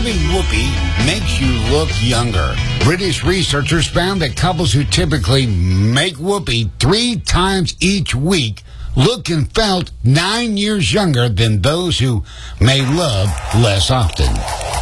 Loving whoopee makes you look younger. British researchers found that couples who typically make whoopee 3 times each week look and felt 9 years younger than those who may love less often.